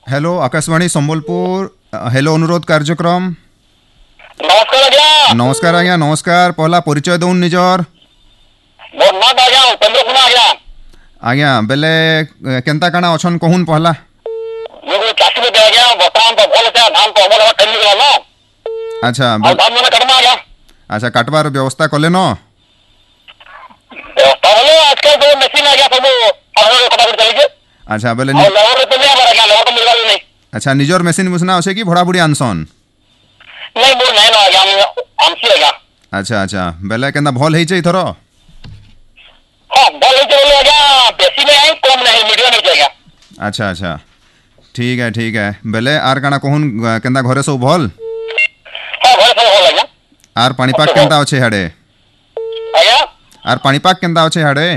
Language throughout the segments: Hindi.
हेलो आकाशवाणी संबलपुर हेलो अनुरोध कार्यक्रम नमस्कार आज्ञा। नमस्कार आज्ञा नमस्कार पहला परिचय दौन निजर मोर नाम आज्ञा उपेंद्र कुमार आज्ञा। आज्ञा बेले केंता काना अछन कहून पहला मुझे चाची में आज्ञा बर्तमान तो भल से धान तो अमल टाइम निकला ना। अच्छा और धान मैंने कटमा आज्ञा। अच्छा काटवार व्यवस्था कले न व्यवस्था बोले आजकल तो मशीन आ गया सब फसलों को कटा चली अच्छा बेले और लेबर तो नहीं आ रहा, लेबर तो मिलवा भी नहीं। अच्छा निजर मेसिन मुसना अछे कि भड़ा बुड़ी आनसन नहीं मोर नहीं ना आज्ञा आमसी आज्ञा। अच्छा अच्छा बेले केंता भल हेइचे इथरो हां बोले चले आज्ञा बेसी में है कम नहीं मीडियम में जाएगा। अच्छा अच्छा ठीक है बेले आर काना कहून केंता घरे सब भल हां घर से हो आज्ञा। आर पानीपाक केंता अछे हाडे आज्ञा आर पानीपाक केंता अछे हाडे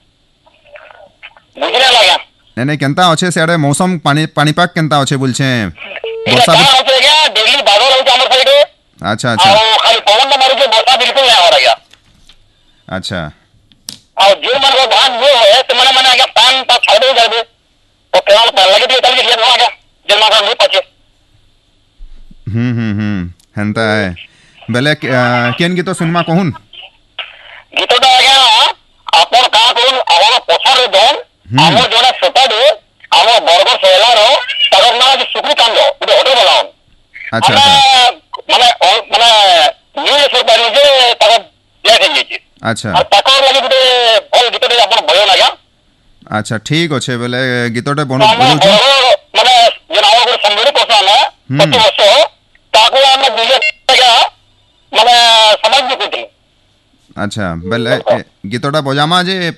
बुझने लगा नहीं नहीं केंता अछे सियाडे मौसम पानीपाक केंता अछे बोलछे वर्षा वर्षा हो गया डेली बादल हो हमर साइड। अच्छा अच्छा और खाली पवन न मारे के वर्षा बिल्कुल नहीं हो रहा। अच्छा और जो मन को धान वो है तो मैंने आगे पान पर छाड़ दे जाबे तो केवल पर लगे दिए चल के आ गया जल मासा नहीं पचे। हेंता है बेले केन गीतो सुनमा कहून गीतो तो आ गया अपन का कोन आवाज पछार दोन हमर जोना छोटा दे हमर बर्गर सेलार तगर ना जे सुकरी कांदो उडे होटल बनाओ। अच्छा माने माने न्यू से बारे जे तगर देखे जे अच्छा और तकर लगे गुटे भल गीतो दे अपन भयो ना गया। अच्छा ठीक अच्छे बेले गीतटे माने जेना और संगरी कोसा ना कतो वसो ताको हम बुझे गया माने समझ नहीं कुछ। अच्छा बेले गीतटा बजामा जे